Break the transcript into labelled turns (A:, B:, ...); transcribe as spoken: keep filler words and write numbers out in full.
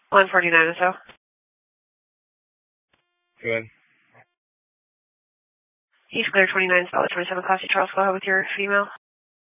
A: one forty-nine or so.
B: Go ahead.
A: He's clear twenty-nine, solid twenty-seven, Classy Charles. Go ahead with your female.